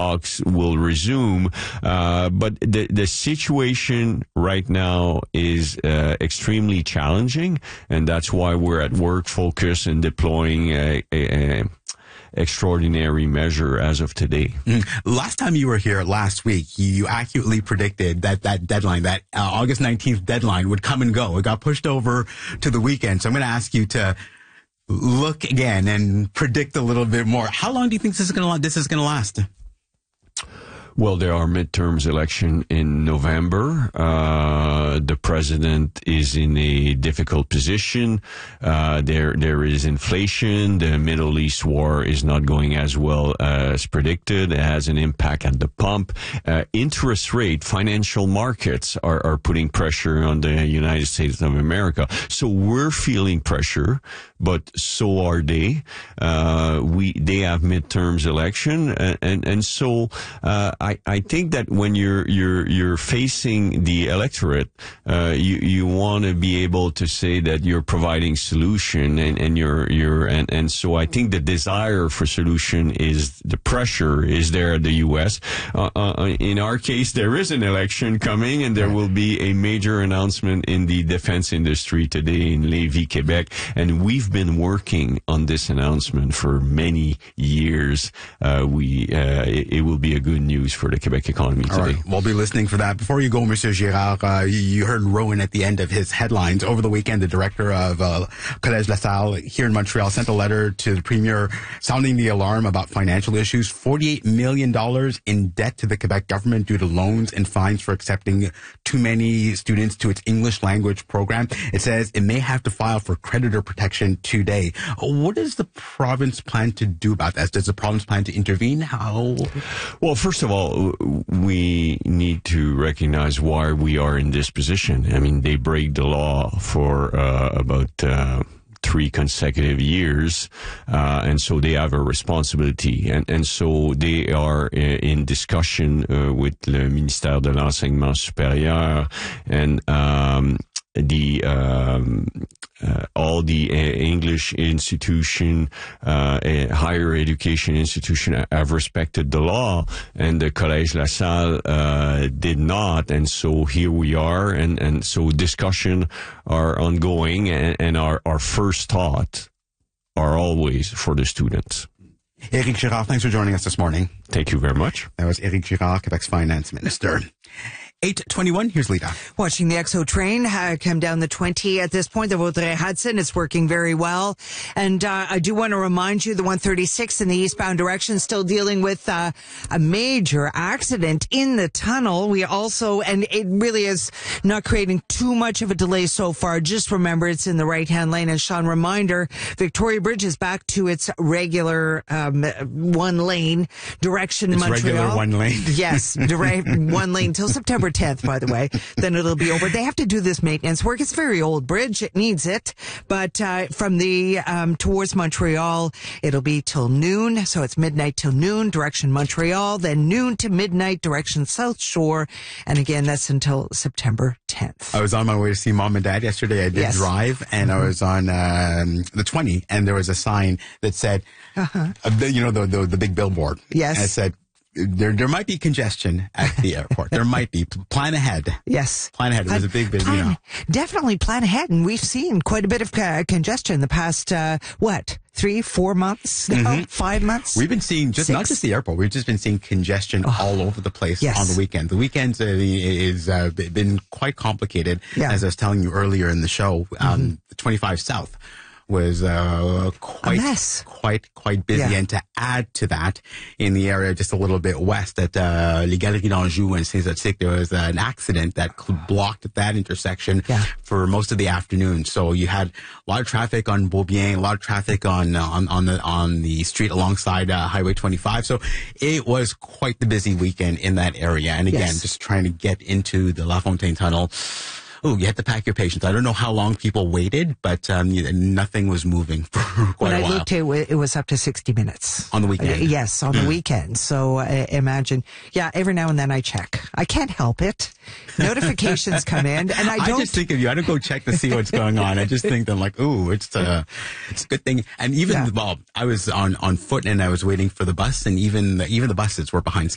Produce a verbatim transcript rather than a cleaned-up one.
talks will resume. Uh, but the, the situation right now is uh, extremely challenging, and that's why we're at work focus and deploying a, a, a extraordinary measure as of today. Mm. Last time you were here last week, you accurately predicted that that deadline, that uh, August nineteenth deadline would come and go. It got pushed over to the weekend. So I'm going to ask you to look again and predict a little bit more. How long do you think this is going to this is going to last? Well, there are midterms election in November. Uh, the president is in a difficult position. Uh, there, there is inflation. The Middle East war is not going as well as predicted. It has an impact at the pump. Uh, interest rate, financial markets are, are putting pressure on the United States of America. So we're feeling pressure, but so are they. Uh, we, they have midterms election. And, and, and so, uh, I, I think that when you're you're you're facing the electorate, uh, you you want to be able to say that you're providing solution, and and you're you're and and so I think the desire for solution is the pressure is there at the U S. Uh, uh, in our case, there is an election coming, and there will be a major announcement in the defense industry today in Lévis, Quebec, and we've been working on this announcement for many years. Uh, we uh, it, it will be a good news for the Quebec economy today. All right. We'll be listening for that. Before you go, Monsieur Girard, uh, you heard Rowan at the end of his headlines. Over the weekend, the director of uh, Collège La Salle here in Montreal sent a letter to the Premier sounding the alarm about financial issues. forty-eight million dollars in debt to the Quebec government due to loans and fines for accepting too many students to its English language program. It says it may have to file for creditor protection today. What does the province plan to do about that? Does the province plan to intervene? How? Well, first of all, we need to recognize why we are in this position. I mean, they break the law for uh, about uh, three consecutive years, uh, and so they have a responsibility. And, and so they are in discussion uh, with le ministère de l'Enseignement supérieur and um, the um, uh, all the uh, English institution, uh, uh, higher education institution have respected the law, and the Collège La Salle uh, did not, and so here we are, and, and so discussion are ongoing, and, and our, our first thought are always for the students. Éric Girard, thanks for joining us this morning. Thank you very much. That was Éric Girard, Quebec's finance minister. eight twenty-one, here's Lita. Watching the X O train uh, come down the twenty at this point, the Vaudreuil-Hudson is working very well. And uh, I do want to remind you, the one thirty-six in the eastbound direction still dealing with uh, a major accident in the tunnel. We also, and it really is not creating too much of a delay so far. Just remember, it's in the right-hand lane. And Sean, reminder, Victoria Bridge is back to its regular um, one-lane direction. It's Montreal. regular one lane. Yes, direct one lane till September tenth, by the way. Then it'll be over. They have to do this maintenance work. It's a very old bridge. It needs it. But uh, from the um, towards Montreal, it'll be till noon. So it's midnight till noon, direction Montreal. Then noon to midnight, direction South Shore. And again, that's until September tenth. I was on my way to see mom and dad yesterday. I did Yes. drive, and mm-hmm. I was on um, the twenty, and there was a sign that said, uh-huh. uh, the, you know, the, the the big billboard. Yes. And it said, There, there might be congestion at the airport. There might be. Plan ahead. Yes. Plan ahead. It was a big, big, plan, you know. Definitely plan ahead. And we've seen quite a bit of uh, congestion the past, uh, what, three, four months now? Mm-hmm. Five months? We've been seeing just, Six. not just the airport, we've just been seeing congestion oh. all over the place yes. on the weekend. The weekends uh, is uh, been quite complicated. Yeah. As I was telling you earlier in the show, um, mm-hmm. the twenty-five South was uh, quite, quite, quite busy. Yeah. And to add to that, in the area just a little bit west at uh, Les Galeries d'Anjou and Saint-Zotique, there was uh, an accident that blocked that intersection yeah. for most of the afternoon. So you had a lot of traffic on Beaubien, a lot of traffic on uh, on on the on the street alongside uh, Highway twenty-five. So it was quite the busy weekend in that area. And again, yes. just trying to get into the La Fontaine Tunnel. Oh, you had to pack your patience. I don't know how long people waited, but um, nothing was moving for quite when a while. When I looked, it, it was up to sixty minutes. On the weekend? Uh, yes, on the weekend. So uh, imagine, yeah, every now and then I check. I can't help it. Notifications come in, and I don't... I just think of you. I don't go check to see what's going on. I just think that I'm like, ooh, it's a, it's a good thing. And even, yeah. well, I was on, on foot, and I was waiting for the bus, and even the, even the buses were behind